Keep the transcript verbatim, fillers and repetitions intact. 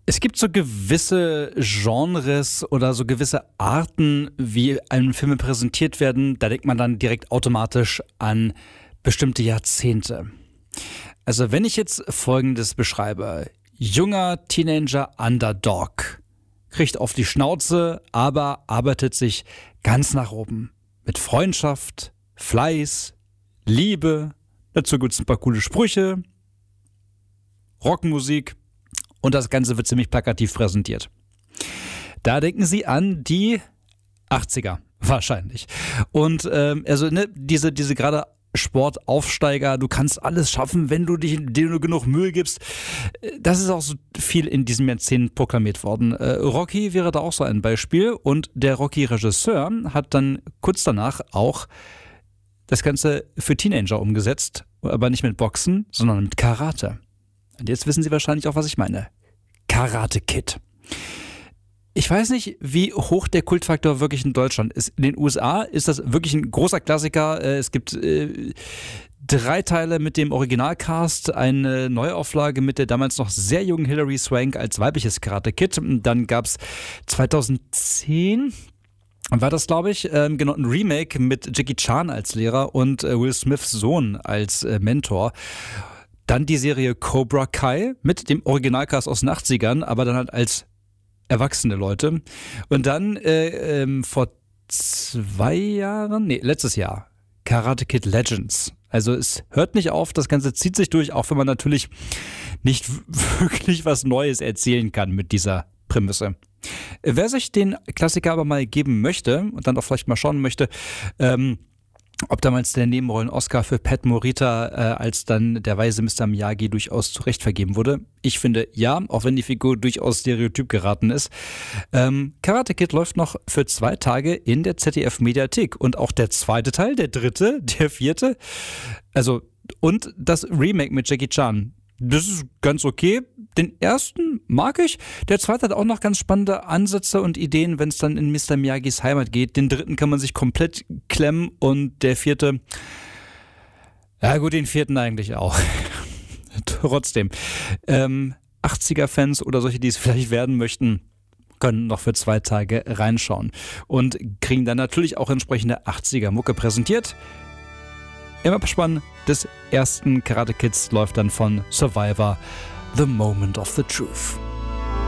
Es gibt so gewisse Genres oder so gewisse Arten, wie einem Filme präsentiert werden. Da denkt man dann direkt automatisch an bestimmte Jahrzehnte. Also wenn ich jetzt Folgendes beschreibe. Junger Teenager Underdog kriegt auf die Schnauze, aber arbeitet sich ganz nach oben. Mit Freundschaft, Fleiß, Liebe, dazu gibt es ein paar coole Sprüche, Rockmusik. Und das Ganze wird ziemlich plakativ präsentiert. Da denken Sie an die achtziger wahrscheinlich. Und ähm, also ne, diese, diese gerade Sportaufsteiger, du kannst alles schaffen, wenn du dich, dir nur genug Mühe gibst. Das ist auch so viel in diesem Jahrzehnt proklamiert worden. Äh, Rocky wäre da auch so ein Beispiel. Und der Rocky-Regisseur hat dann kurz danach auch das Ganze für Teenager umgesetzt. Aber nicht mit Boxen, sondern mit Karate. Und jetzt wissen Sie wahrscheinlich auch, was ich meine. Karate Kid. Ich weiß nicht, wie hoch der Kultfaktor wirklich in Deutschland ist. In den U S A ist das wirklich ein großer Klassiker. Es gibt äh, drei Teile mit dem Originalcast, eine Neuauflage mit der damals noch sehr jungen Hilary Swank als weibliches Karate Kid. Dann gab es zweitausendzehn... war das, glaube ich, ähm, genau, ein Remake mit Jackie Chan als Lehrer und äh, Will Smiths Sohn als äh, Mentor. Dann die Serie Cobra Kai mit dem Originalcast aus den achtzigern, aber dann halt als erwachsene Leute. Und dann äh, ähm, vor zwei Jahren, nee, letztes Jahr, Karate Kid Legends. Also es hört nicht auf, das Ganze zieht sich durch, auch wenn man natürlich nicht wirklich was Neues erzählen kann mit dieser Prämisse. Wer sich den Klassiker aber mal geben möchte und dann auch vielleicht mal schauen möchte, ähm, ob damals der Nebenrollen-Oscar für Pat Morita äh, als dann der weise Mister Miyagi durchaus zurecht vergeben wurde. Ich finde ja, auch wenn die Figur durchaus stereotyp geraten ist. Ähm, Karate Kid läuft noch für zwei Tage in der Z D F-Mediathek. Und auch der zweite Teil, der dritte, der vierte, also und das Remake mit Jackie Chan. Das ist ganz okay. Den ersten mag ich. Der zweite hat auch noch ganz spannende Ansätze und Ideen, wenn es dann in Mister Miyagis Heimat geht. Den dritten kann man sich komplett klemmen und der vierte, ja gut, den vierten eigentlich auch. Trotzdem, ähm, achtziger-Fans oder solche, die es vielleicht werden möchten, können noch für zwei Tage reinschauen und kriegen dann natürlich auch entsprechende achtziger-Mucke präsentiert. Im Abspann des ersten Karate Kids läuft dann von Survivor The Moment of the Truth.